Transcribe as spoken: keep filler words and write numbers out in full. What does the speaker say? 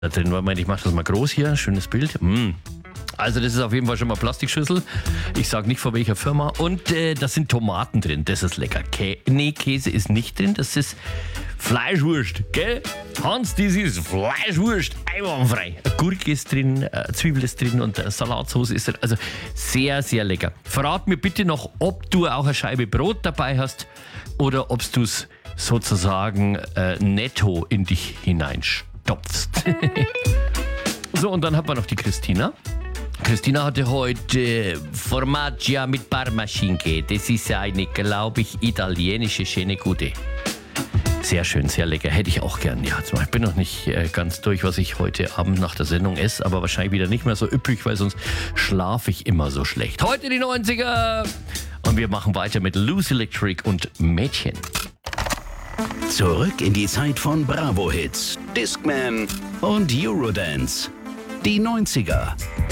da drin war. Ich mache das mal groß hier, schönes Bild. Mm. Also das ist auf jeden Fall schon mal Plastikschüssel. Ich sage nicht von welcher Firma. Und äh, da sind Tomaten drin, das ist lecker. Kä- nee, Käse ist nicht drin, das ist Fleischwurst, gell? Hans, das ist Fleischwurst, einwandfrei. Gurke ist drin, äh, Zwiebel ist drin und äh, Salatsauce ist drin. Also sehr, sehr lecker. Verrat mir bitte noch, ob du auch eine Scheibe Brot dabei hast oder ob du es sozusagen äh, netto in dich hineinstopfst. So, und dann hat man noch die Christina. Christina hatte heute Formaggia mit Parmaschinke. Das ist eine, glaube ich, italienische schöne Gute. Sehr schön, sehr lecker. Hätte ich auch gern. Ja, ich bin noch nicht äh, ganz durch, was ich heute Abend nach der Sendung esse, aber wahrscheinlich wieder nicht mehr so üppig, weil sonst schlafe ich immer so schlecht. Heute die neunziger und wir machen weiter mit Loose Electric und Mädchen. Zurück in die Zeit von Bravo-Hits, Discman und Eurodance. Die neunziger